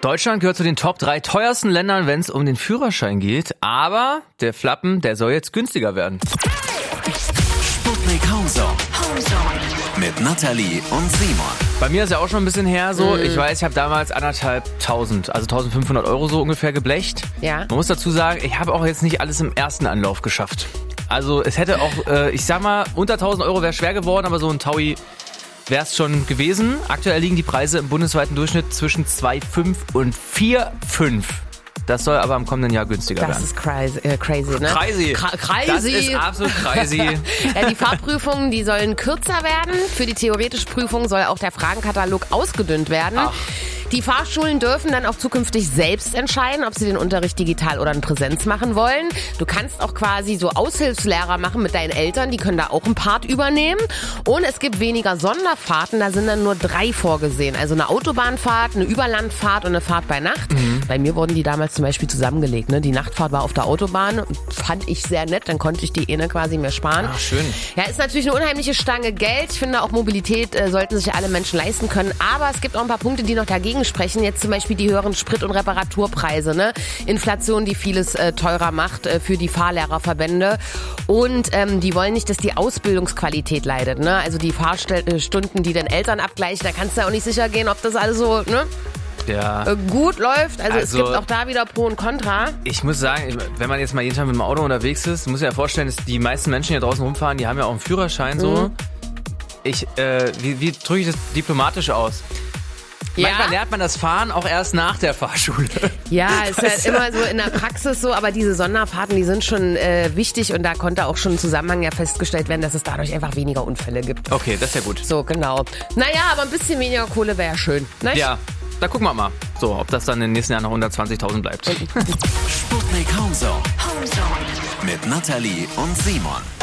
Deutschland gehört zu den Top 3 teuersten Ländern, wenn es um den Führerschein geht. Aber der Flappen, der soll jetzt günstiger werden. Sputnik Homezone. Mit Nathalie und Simon. Bei mir ist ja auch schon ein bisschen her so. Ich weiß, ich habe damals 1.500, also 1.500 Euro so ungefähr geblecht. Ja. Man muss dazu sagen, ich habe auch jetzt nicht alles im ersten Anlauf geschafft. Also es hätte auch, ich sag mal, unter 1.000 Euro wäre schwer geworden, aber so ein Taui wäre es schon gewesen. Aktuell liegen die Preise im bundesweiten Durchschnitt zwischen 2,5 und 4,5. Das soll aber im kommenden Jahr günstiger werden. Das ist crazy, ne? Crazy. Crazy. Das ist absolut crazy. Ja, die Fahrprüfungen, die sollen kürzer werden. Für die theoretische Prüfung soll auch der Fragenkatalog ausgedünnt werden. Ach. Die Fahrschulen dürfen dann auch zukünftig selbst entscheiden, ob sie den Unterricht digital oder in Präsenz machen wollen. Du kannst auch quasi so Aushilfslehrer machen mit deinen Eltern, die können da auch einen Part übernehmen. Und es gibt weniger Sonderfahrten, da sind dann nur 3 vorgesehen. Also eine Autobahnfahrt, eine Überlandfahrt und eine Fahrt bei Nacht. Bei mir wurden die damals zum Beispiel zusammengelegt. Ne? Die Nachtfahrt war auf der Autobahn, fand ich sehr nett, dann konnte ich die eine quasi mir sparen. Ach, schön. Ja, ist natürlich eine unheimliche Stange Geld. Ich finde auch Mobilität sollten sich alle Menschen leisten können. Aber es gibt auch ein paar Punkte, die noch dagegen sprechen. Jetzt zum Beispiel die höheren Sprit- und Reparaturpreise. Ne? Inflation, die vieles teurer macht für die Fahrlehrerverbände. Und die wollen nicht, dass die Ausbildungsqualität leidet. Ne? Also die Fahrstunden, die den Eltern abgleichen, da kannst du ja auch nicht sicher gehen, ob das alles so gut läuft. Also es gibt auch da wieder Pro und Contra. Ich muss sagen, wenn man jetzt mal jeden Tag mit dem Auto unterwegs ist, muss ich ja vorstellen, dass die meisten Menschen hier draußen rumfahren, die haben ja auch einen Führerschein so. Wie drücke ich das diplomatisch aus? Ja. Manchmal lernt man das Fahren auch erst nach der Fahrschule. Ja, ist halt immer so in der Praxis so, aber diese Sonderfahrten, die sind schon wichtig und da konnte auch schon im Zusammenhang ja festgestellt werden, dass es dadurch einfach weniger Unfälle gibt. Okay, das ist ja gut. So, genau. Naja, aber ein bisschen weniger Kohle wäre ja schön. Nicht? Ja, da gucken wir mal, so, ob das dann in den nächsten Jahren noch 120.000 bleibt. Sputnik Homezone. Mit Nathalie und Simon.